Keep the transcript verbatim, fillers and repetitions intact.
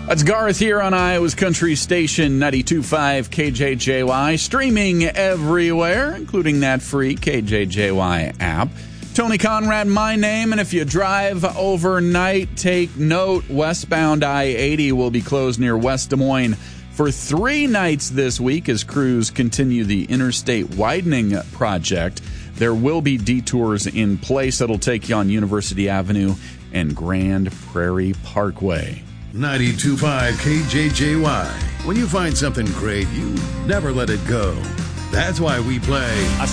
That's Garth here on Iowa's Country Station ninety-two point five K J J Y, streaming everywhere, including that free K J J Y app. Tony Conrad, my name, and if you drive overnight, take note, westbound I eighty will be closed near West Des Moines for three nights this week as crews continue the interstate widening project. There will be detours in place that'll take you on University Avenue and Grand Prairie Parkway. ninety-two point five K J J Y. When you find something great, you never let it go. That's why we play